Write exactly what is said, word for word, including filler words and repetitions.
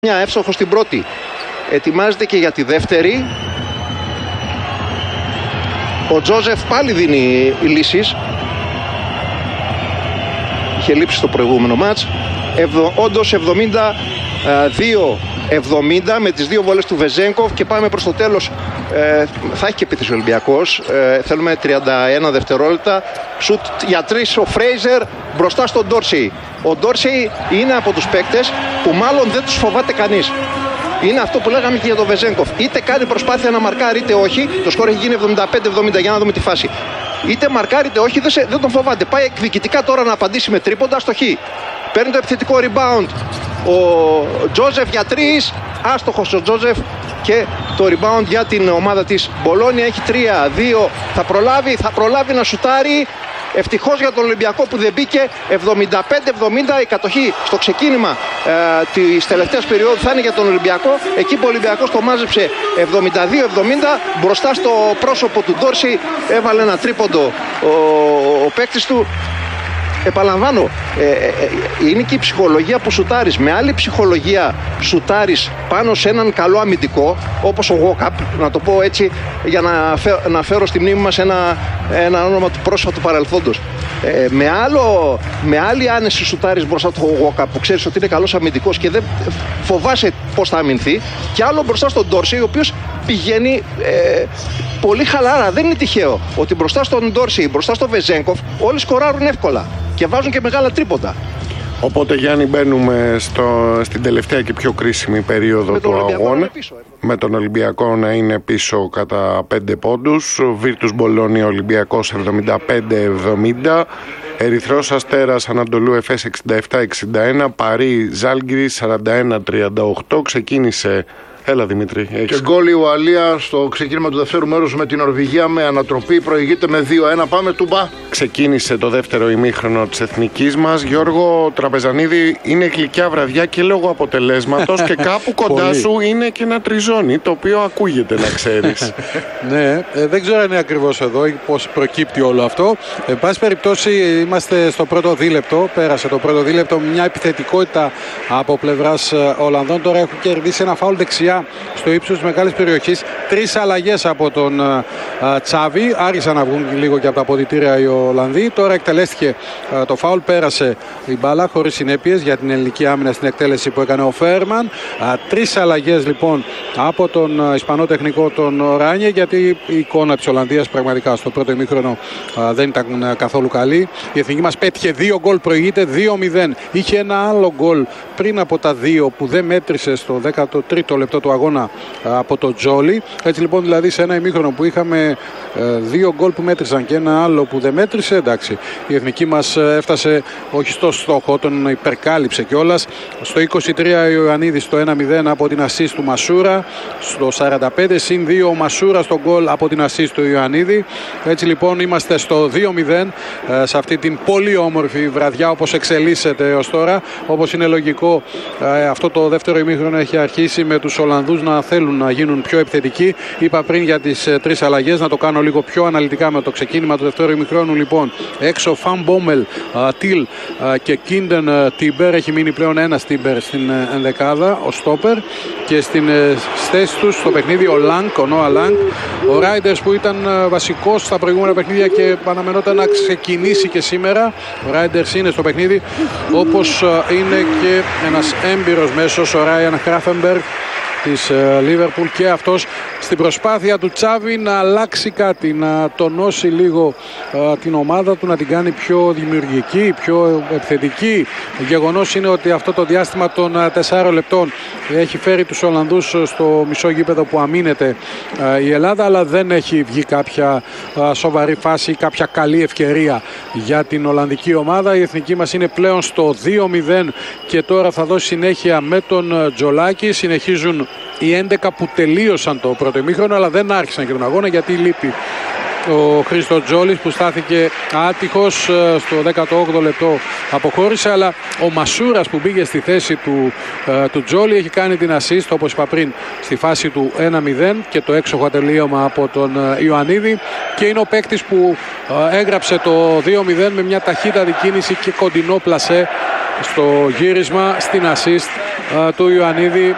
Μια εύστοχο στην πρώτη. Ετοιμάζεται και για τη δεύτερη. Ο Τζόζεφ πάλι δίνει λύσεις. Είχε λείψει στο προηγούμενο μάτς. Ευδο, όντως εβδομήντα δύο εβδομήντα με τις δύο βόλες του Βεζένκοφ και πάμε προς το τέλος. Ε, θα έχει και επίθεση ο Ολυμπιακός. Ε, θέλουμε τριάντα ένα δευτερόλεπτα. Σουτ για τρεις ο Φρέιζερ μπροστά στον Ντόρσεϊ. Ο Ντόρσεϊ είναι από τους παίκτες που μάλλον δεν τους φοβάται κανείς. Είναι αυτό που λέγαμε και για τον Βεζένκοφ. Είτε κάνει προσπάθεια να μαρκάρει είτε όχι. Το σκορ έχει γίνει εβδομήντα πέντε εβδομήντα. Για να δούμε τη φάση. Είτε μαρκάρει είτε όχι, δεν, σε, δεν τον φοβάται. Πάει εκδικητικά τώρα να απαντήσει με τρίποντα στο χ. Παίρνει το επιθετικό rebound ο Τζόζεφ για τρεις. Άστοχος ο Τζόζεφ και το rebound για την ομάδα της Μπολόνια. Έχει τρία δύο. Θα προλάβει, θα προλάβει να σουτάρει. Ευτυχώς για τον Ολυμπιακό που δεν μπήκε. Εβδομήντα πέντε εβδομήντα η κατοχή στο ξεκίνημα ε, της τελευταίας περίοδου θα είναι για τον Ολυμπιακό. Εκεί που ο Ολυμπιακός το μάζεψε εβδομήντα δύο εβδομήντα. Μπροστά στο πρόσωπο του Ντόρσεϊ έβαλε ένα τρίποντο ο, ο παίκτης του. Επαναλαμβάνω, ε, ε, είναι και η ψυχολογία που σουτάρεις. Με άλλη ψυχολογία σουτάρεις πάνω σε έναν καλό αμυντικό, όπως ο Γουόκαπ, να το πω έτσι για να, φέρω, να φέρω στη μνήμη μας ένα, ένα όνομα του πρόσφατου παρελθόντος. Ε, με, άλλο, με άλλη άνεση σουτάρεις μπροστά του Γουόκαπ που ξέρεις ότι είναι καλός αμυντικός και δεν φοβάσαι πώς θα αμυνθεί, και άλλο μπροστά στον Ντόρσεϊ, ο οποίος πηγαίνει ε, πολύ χαλάρα. Δεν είναι τυχαίο ότι μπροστά στον Ντόρσεϊ, μπροστά στον Βεζένκοφ, όλοι σκοράρουν εύκολα και βάζουν και μεγάλα τρίποντα. Οπότε, Γιάννη, μπαίνουμε στο, στην τελευταία και πιο κρίσιμη περίοδο του αγώνα. Πίσω, με τον Ολυμπιακό να είναι πίσω κατά πέντε πόντους. Βίρτους Μπολόνια Ολυμπιακός εβδομήντα πέντε εβδομήντα. Ερυθρός Αστέρας Ανατολού Εφές εξήντα επτά εξήντα ένα. Παρί Ζάλγκιρις σαράντα ένα τριάντα οκτώ. Ξεκίνησε. Έλα Δημήτρη. Έχεις... Και γκολ η Ουαλία στο ξεκίνημα του δεύτερου μέρους με την Νορβηγία με ανατροπή. Προηγείται με δύο ένα. Πάμε Τούμπα. Ξεκίνησε το δεύτερο ημίχρονο της εθνικής μας. Γιώργο Τραπεζανίδη, είναι γλυκιά βραδιά και λόγω αποτελέσματος και κάπου κοντά σου είναι και ένα τριζόνι το οποίο ακούγεται, να ξέρεις. Ναι, ε, δεν ξέρω αν είναι ακριβώς εδώ ή πώς προκύπτει όλο αυτό. Εν πάση περιπτώσει, είμαστε στο πρώτο δίλεπτο. Πέρασε το πρώτο δίλεπτο. Μια επιθετικότητα από πλευράς Ολλανδών. Τώρα έχουν κερδίσει ένα φάουλ δεξιά στο ύψος της μεγάλης περιοχής. Τρεις αλλαγές από τον α, Τσάβη. Άρχισαν να βγουν λίγο και από τα αποδυτήρια οι Ολλανδοί. Τώρα εκτελέστηκε α, το φάουλ. Πέρασε η μπάλα χωρίς συνέπειες για την ελληνική άμυνα στην εκτέλεση που έκανε ο Φέρμαν. Α, τρεις αλλαγές λοιπόν από τον α, Ισπανό τεχνικό τον Ράνιε, γιατί η εικόνα της Ολλανδίας πραγματικά στο πρώτο ημίχρονο α, δεν ήταν α, καθόλου καλή. Η εθνική μας πέτυχε δύο γκολ, προηγείται δύο μηδέν. Είχε ένα άλλο γκολ πριν από τα δύο που δεν μέτρησε στο δέκατο τρίτο λεπτό του αγώνα από το Τζόλι. Έτσι λοιπόν, δηλαδή σε ένα ημίχρονο που είχαμε ε, δύο γκολ που μέτρησαν και ένα άλλο που δεν μέτρησε, εντάξει, η εθνική μας έφτασε όχι στο στόχο, τον υπερκάλυψε κιόλας. Στο είκοσι τρία ο Ιωαννίδης το ένα μηδέν από την ασίστ του Μασούρα. Στο σαράντα πέντε συν δύο ο Μασούρα στον γκολ από την ασίστ του Ιωαννίδη. Έτσι λοιπόν είμαστε στο δύο μηδέν ε, σε αυτή την πολύ όμορφη βραδιά όπως εξελίσσεται έως τώρα. Όπως είναι λογικό, ε, αυτό το δεύτερο ημίχρονο έχει αρχίσει με τους Ολλανδούς να θέλουν να γίνουν πιο επιθετικοί. Είπα πριν για τις ε, τρεις αλλαγές, να το κάνω λίγο πιο αναλυτικά με το ξεκίνημα του δεύτερου ημιχρόνου. Λοιπόν, έξω Φαν Μπόμελ, Τιλ και Κίντεν Τίμπερ. Έχει μείνει πλέον ένας Τίμπερ στην ε, ενδεκάδα, ο Στόπερ. Και στην ε, θέση τους στο παιχνίδι ο Λάνκ, ο Νόα Λάνκ. Ο Ράιντερς που ήταν ε, βασικός στα προηγούμενα παιχνίδια και αναμενόταν να ξεκινήσει και σήμερα. Ο Ράιντερς είναι στο παιχνίδι, όπως ε, είναι και ένας έμπειρος μέσος, ο Ράιαν Χράφενμπεργκ της Λίβερπουλ, και αυτός στην προσπάθεια του Τσάβη να αλλάξει κάτι, να τονώσει λίγο α, την ομάδα του, να την κάνει πιο δημιουργική, πιο επιθετική. Γεγονός είναι ότι αυτό το διάστημα των α, τεσσάρων λεπτών έχει φέρει τους Ολλανδούς στο μισό γήπεδο που αμήνεται α, η Ελλάδα, αλλά δεν έχει βγει κάποια α, σοβαρή φάση, κάποια καλή ευκαιρία για την Ολλανδική ομάδα. Η εθνική μας είναι πλέον στο δύο μηδέν και τώρα θα δώσει συνέχεια με τον Τζολάκη. Συνεχίζουν οι έντεκα που τελείωσαν το πρώτο ημίχρονο, αλλά δεν άρχισαν και τον αγώνα γιατί λείπει ο Χρήστο Τζόλης που στάθηκε άτυχος στο δέκατο όγδοο λεπτό, αποχώρησε, αλλά ο Μασούρας που μπήκε στη θέση του, του Τζόλη έχει κάνει την assist, όπως είπα πριν, στη φάση του ένα μηδέν και το έξοχο τελείωμα από τον Ιωαννίδη, και είναι ο παίκτης που έγραψε το δύο μηδέν με μια ταχύτατη κίνηση και κοντινό πλασέ στο γύρισμα, στην assist του Ιωαννίδη.